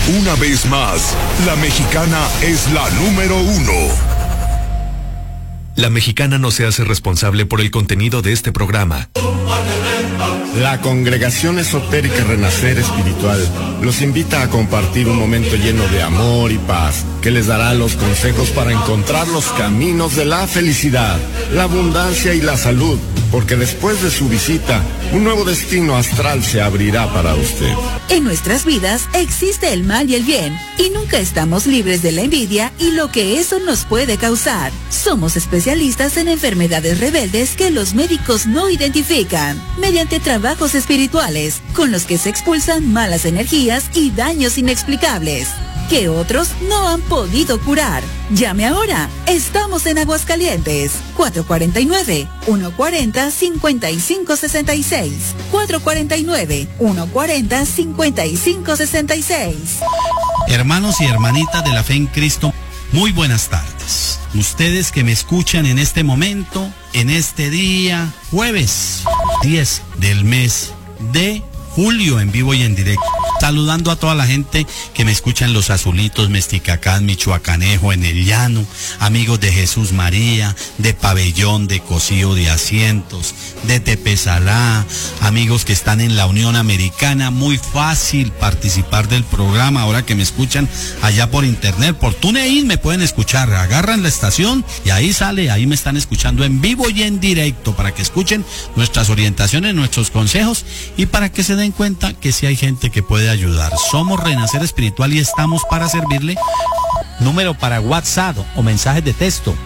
Una vez más, La Mexicana es la número 1. La Mexicana no se hace responsable por el contenido de este programa. La Congregación Esotérica Renacer Espiritual los invita a compartir un momento lleno de amor y paz, que les dará los consejos para encontrar los caminos de la felicidad, la abundancia y la salud, porque después de su visita, un nuevo destino astral se abrirá para usted. En nuestras vidas existe el mal y el bien, y nunca estamos libres de la envidia y lo que eso nos puede causar. Somos especialistas en enfermedades rebeldes que los médicos no identifican, mediante trabajos espirituales, con los que se expulsan malas energías y daños inexplicables, que otros no han podido curar. Llame ahora. Estamos en Aguascalientes. 449-140-5566. 449-140-5566. Hermanos y hermanitas de la fe en Cristo, muy buenas tardes. Ustedes que me escuchan en este momento, en este día, jueves 10 del mes de julio, en vivo y en directo. Saludando a toda la gente que me escucha en Los Azulitos, Mesticacán, Michoacanejo, en el Llano, amigos de Jesús María, de Pabellón, de Cocío de Asientos, de Tepesalá, amigos que están en la Unión Americana. Muy fácil participar del programa ahora que me escuchan allá por internet, por TuneIn me pueden escuchar, agarran la estación y ahí sale, ahí me están escuchando en vivo y en directo para que escuchen nuestras orientaciones, nuestros consejos y para que se den cuenta que sí hay gente que puede ayudar. Somos Renacer Espiritual y estamos para servirle. Número para WhatsApp o mensajes de texto: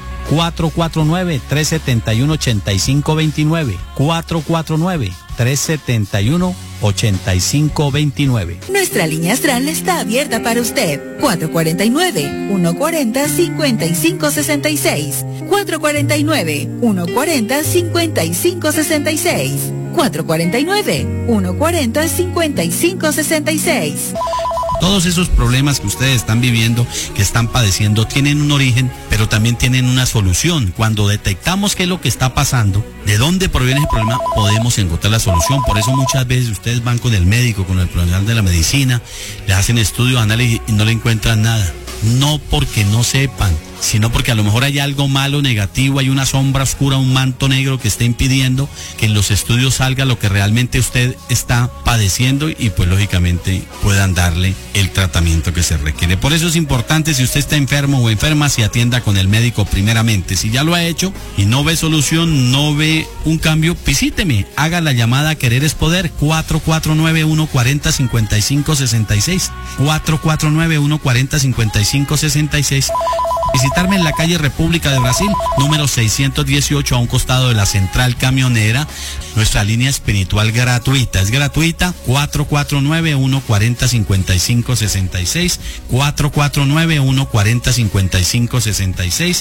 449-371-8529. 449-371-8529. Nuestra línea astral está abierta para usted. 449-140-5566. 449-140-5566. 449-140-5566. Todos esos problemas que ustedes están viviendo, que están padeciendo, tienen un origen, pero también tienen una solución. Cuando detectamos qué es lo que está pasando, de dónde proviene ese problema, podemos encontrar la solución. Por eso muchas veces ustedes van con el médico, con el profesional de la medicina, le hacen estudios, análisis y no le encuentran nada. No porque no sepan, sino porque a lo mejor hay algo malo, negativo, hay una sombra oscura, un manto negro que está impidiendo que en los estudios salga lo que realmente usted está padeciendo y pues lógicamente puedan darle el tratamiento que se requiere. Por eso es importante, si usted está enfermo o enferma, se atienda con el médico primeramente. Si ya lo ha hecho y no ve solución, no ve un cambio, visíteme, haga la llamada Querer es Poder, 449-140-5566, 449-140-5566. Visitarme en la calle República de Brasil, número 618, a un costado de la central camionera. Nuestra línea espiritual gratuita, es gratuita, 449-140-5566, 449-140-5566,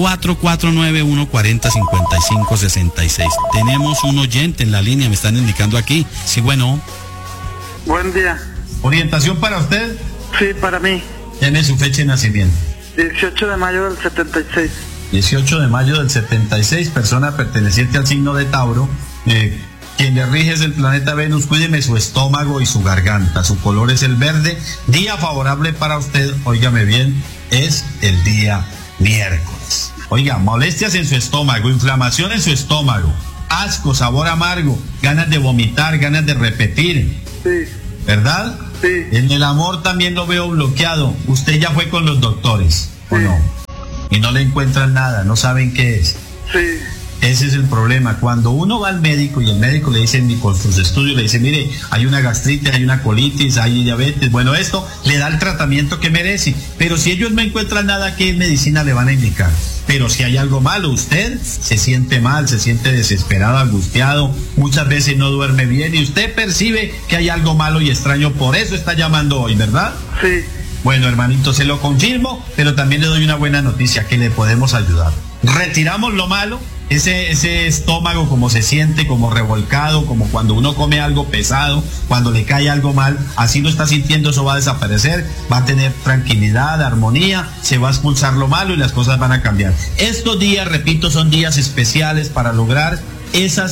449-140-5566. Tenemos un oyente en la línea, me están indicando aquí. Sí, bueno. Buen día. ¿Orientación para usted? Sí, para mí. ¿Tiene su fecha de nacimiento? 18 de mayo del 76. 18 de mayo del 76, persona perteneciente al signo de Tauro. Quien le rige es el planeta Venus. Cuídeme su estómago y su garganta. Su color es el verde. Día favorable para usted, óigame bien, es el día miércoles. Oiga, molestias en su estómago, inflamación en su estómago, asco, sabor amargo, ganas de vomitar, ganas de repetir. Sí. ¿Verdad? Sí. En el amor también lo veo bloqueado. ¿Usted ya fue con los doctores o no? Y no le encuentran nada, no saben qué es. Sí. Ese es el problema. Cuando uno va al médico y el médico le dice, con sus estudios, le dice, mire, hay una gastritis, hay una colitis, hay diabetes. Bueno, esto le da el tratamiento que merece. Pero si ellos no encuentran nada, ¿qué medicina le van a indicar? Pero si hay algo malo, usted se siente mal, se siente desesperado, angustiado, muchas veces no duerme bien y usted percibe que hay algo malo y extraño, por eso está llamando hoy, ¿verdad? Sí. Bueno, hermanito, se lo confirmo, pero también le doy una buena noticia, que le podemos ayudar. Retiramos lo malo, ese estómago como se siente, como revolcado, como cuando uno come algo pesado, cuando le cae algo mal, así lo está sintiendo, eso va a desaparecer, va a tener tranquilidad, armonía, se va a expulsar lo malo y las cosas van a cambiar. Estos días, repito, son días especiales para lograr esas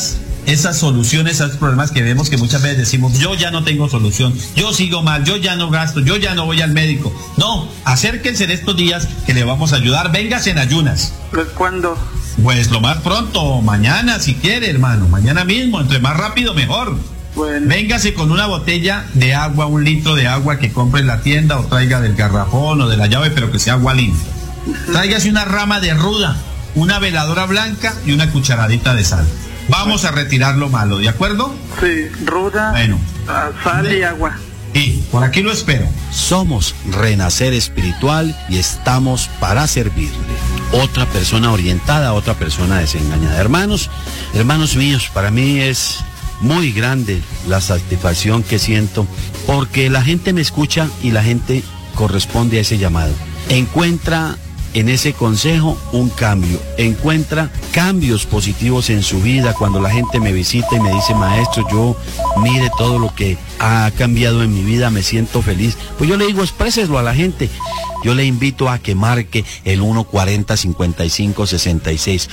esas soluciones a esos problemas que vemos, que muchas veces decimos, yo ya no tengo solución, yo sigo mal, yo ya no gasto, yo ya no voy al médico. No, acérquense en estos días que le vamos a ayudar. Véngase en ayunas. ¿Pues cuándo? Pues lo más pronto, mañana si quiere, hermano, mañana mismo, entre más rápido mejor. Bueno. Véngase con una botella de agua, 1 litro de agua que compre en la tienda, o traiga del garrafón o de la llave, pero que sea agua limpia. Tráigase una rama de ruda, una veladora blanca y una cucharadita de sal. Vamos a retirar lo malo, ¿de acuerdo? Sí, ruda, Bueno. sal y agua. Y por aquí lo espero. Somos Renacer Espiritual y estamos para servirle. Otra persona orientada, otra persona desengañada. Hermanos míos, para mí es muy grande la satisfacción que siento, porque la gente me escucha y la gente corresponde a ese llamado. Encuentra en ese consejo un cambio, encuentra cambios positivos en su vida. Cuando la gente me visita y me dice, maestro, yo mire todo lo que ha cambiado en mi vida, me siento feliz, pues yo le digo, expréselo a la gente. Yo le invito a que marque el 140-55-66,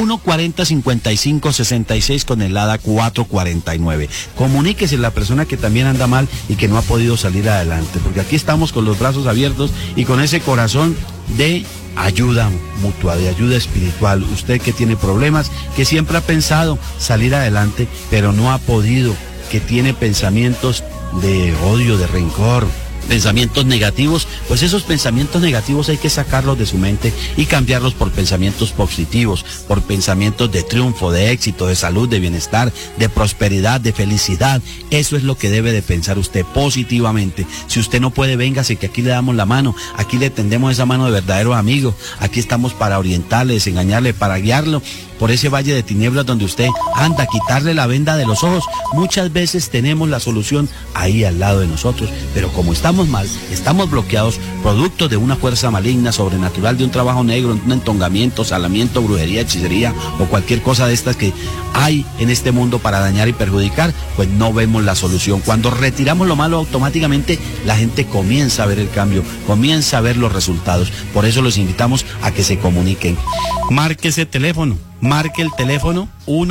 140-55-66 con el ADA 449. Comuníquese a la persona que también anda mal y que no ha podido salir adelante, porque aquí estamos con los brazos abiertos y con ese corazón de ayuda mutua, de ayuda espiritual. Usted que tiene problemas, que siempre ha pensado salir adelante, pero no ha podido, que tiene pensamientos de odio, de rencor, pensamientos negativos, pues esos pensamientos negativos hay que sacarlos de su mente y cambiarlos por pensamientos positivos, por pensamientos de triunfo, de éxito, de salud, de bienestar, de prosperidad, de felicidad. Eso es lo que debe de pensar usted positivamente. Si usted no puede, véngase, que aquí le damos la mano, aquí le tendemos esa mano de verdadero amigo, aquí estamos para orientarle, desengañarle, para guiarlo por ese valle de tinieblas donde usted anda, quitarle la venda de los ojos. Muchas veces tenemos la solución ahí al lado de nosotros, pero como estamos mal, estamos bloqueados, producto de una fuerza maligna, sobrenatural, de un trabajo negro, un entongamiento, salamiento, brujería, hechicería o cualquier cosa de estas que hay en este mundo para dañar y perjudicar, pues no vemos la solución. Cuando retiramos lo malo, automáticamente la gente comienza a ver el cambio, comienza a ver los resultados. Por eso los invitamos a que se comuniquen. Marque ese teléfono. Marque el teléfono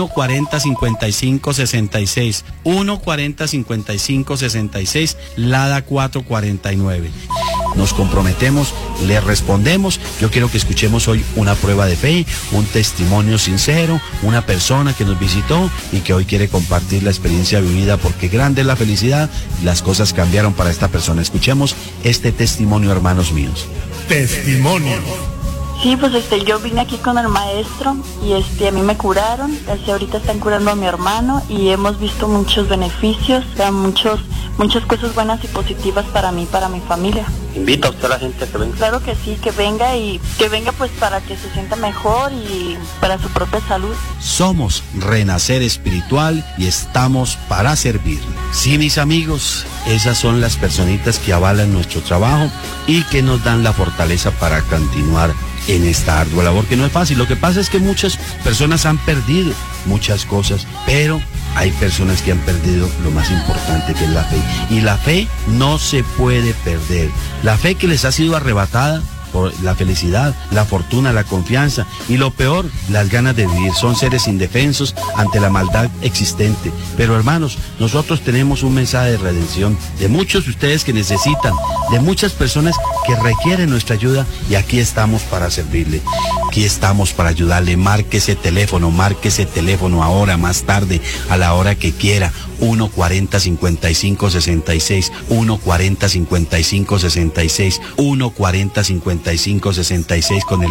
140-55-66, 140-55-66, LADA 449. Nos comprometemos, le respondemos. Yo quiero que escuchemos hoy una prueba de fe, un testimonio sincero, una persona que nos visitó y que hoy quiere compartir la experiencia vivida, porque grande es la felicidad y las cosas cambiaron para esta persona. Escuchemos este testimonio, hermanos míos. Testimonio. Sí, pues yo vine aquí con el maestro y a mí me curaron. Ahorita están curando a mi hermano y hemos visto muchos beneficios, o sea, muchas cosas buenas y positivas para mí, para mi familia. ¿Invita a usted a la gente a que venga? Claro que sí, que venga pues para que se sienta mejor y para su propia salud. Somos Renacer Espiritual y estamos para servirle. Sí, mis amigos, esas son las personitas que avalan nuestro trabajo y que nos dan la fortaleza para continuar en esta ardua labor, que no es fácil. Lo que pasa es que muchas personas han perdido muchas cosas, pero hay personas que han perdido lo más importante, que es la fe. Y la fe no se puede perder. La fe que les ha sido arrebatada por la felicidad, la fortuna, la confianza y lo peor, las ganas de vivir. Son seres indefensos ante la maldad existente. Pero hermanos, nosotros tenemos un mensaje de redención de muchos de ustedes que necesitan, de muchas personas que requieren nuestra ayuda, y aquí estamos para servirle. Aquí estamos para ayudarle. Marque ese teléfono ahora, más tarde, a la hora que quiera. 140-55-66, 140-55-66, 140-55-66 con el